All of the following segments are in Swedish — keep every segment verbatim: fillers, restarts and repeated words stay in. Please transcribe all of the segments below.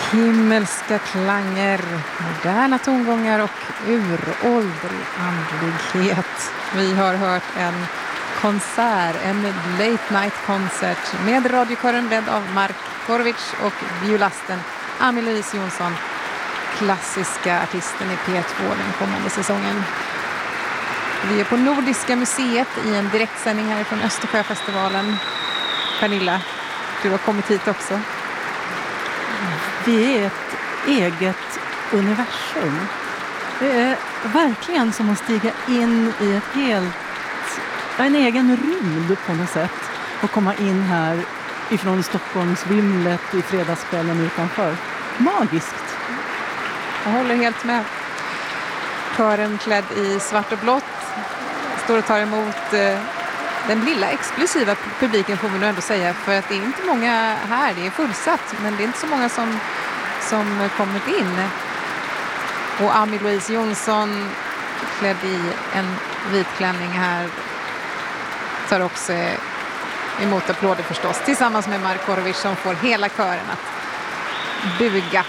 Himmelska klanger, moderna tongångar och uråldrig andlighet. Vi har hört en konsert, en late night concert med radiokören ledd av Mark Korovic och violasten Ami-Louise Jonsson, klassiska artisten i P två den kommande säsongen. Vi är på Nordiska museet i en direktsändning här från Östersjöfestivalen. Pernilla, du har kommit hit också. Vi är ett eget universum. Det är verkligen som att stiga in i ett helt, en egen rymd på något sätt och komma in här ifrån Stockholms vimlet i fredagskvällen utanför. Magiskt. Jag håller helt med. Kören klädd i svart och blått står och tar emot eh, den lilla exklusiva publiken, får vi nog ändå säga, för att det är inte många här, det är fullsatt, men det är inte så många som, som kommit in. Och Ami-Louise Jonsson klädd i en vit klänning här tar också emot applåder förstås, tillsammans med Mark Korovic som får hela kören att buga.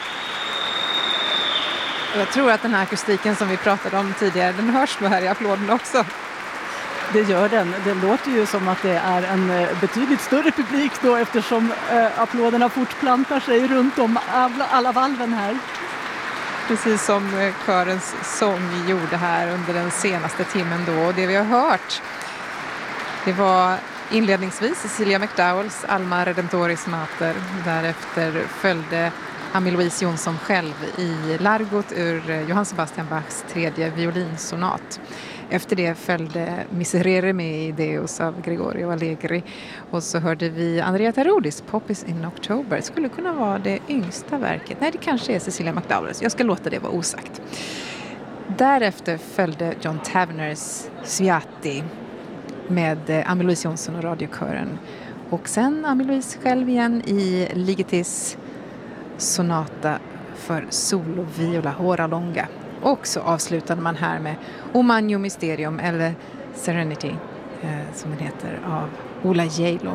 Jag tror att den här akustiken som vi pratade om tidigare, den hörs nu här i applåden också. Det gör den. Det låter ju som att det är en betydligt större publik då, eftersom eh, applåderna fortplantar sig runt om alla, alla valven här. Precis som körens sång gjorde här under den senaste timmen då. Och det vi har hört, det var inledningsvis Cecilia McDowells Alma Redemptoris Mater. Därefter följde Ami-Louise Jonsson själv i Largot ur Johann Sebastian Bachs tredje violinsonat. Efter det följde Miserere me Deus av Gregorio Allegri. Och så hörde vi Andrea Tarodis Poppies in October. Det skulle kunna vara det yngsta verket. Nej, det kanske är Cecilia McDowells. Jag ska låta det vara osagt. Därefter följde John Taverners Sviati med Ami-Louise Jonsson och radiokören. Och sen Ami-Louise själv igen i Ligetis sonata för solo viola Hora Longa. Och så avslutade man här med O Magno Mysterium, eller Serenity eh, som den heter, av Ola Geilo.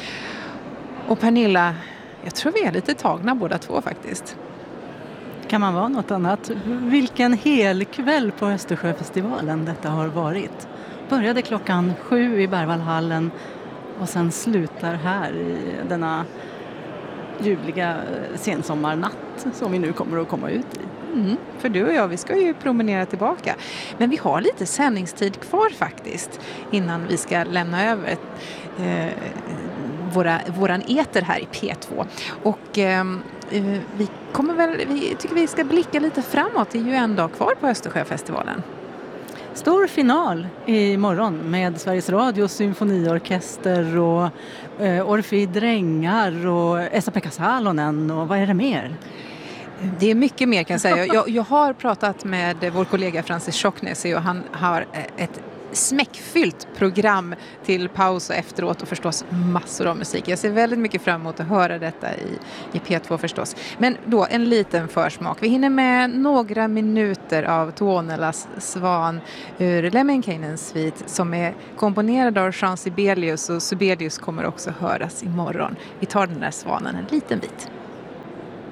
Och Pernilla, jag tror vi är lite tagna båda två faktiskt. Kan man vara något annat? Vilken hel kväll på Östersjöfestivalen detta har varit. Började klockan sju i Berwaldhallen och sen slutar här i denna ljuvliga sensommarnatt som vi nu kommer att komma ut i. Mm, för du och jag, vi ska ju promenera tillbaka. Men vi har lite sändningstid kvar faktiskt innan vi ska lämna över eh, våra, våran eter här i P två. Och eh, vi kommer väl, vi tycker vi ska blicka lite framåt. Det är ju en dag kvar på Östersjöfestivalen. Stor final imorgon med Sveriges Radios symfoniorkester och eh, Orfei Drängar och Esa-Pekka Salonen och vad är det mer? Det är mycket mer kan jag säga. Jag, jag har pratat med vår kollega Francis Tjocknäs och han har ett smäckfyllt program till paus och efteråt och förstås massor av musik. Jag ser väldigt mycket fram emot att höra detta i, i P två förstås. Men då en liten försmak. Vi hinner med några minuter av Tuonelas Svan ur Lemminkäinens svit som är komponerad av Jean Sibelius, och Sibelius kommer också höras imorgon. Vi tar den där svanen en liten bit.